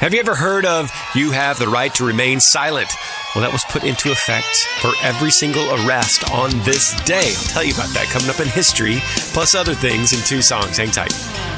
Have you ever heard of you have the right to remain silent? Well, that was put into effect for every single arrest on this day. I'll tell you about that coming up in history, plus other things in 2 songs. Hang tight.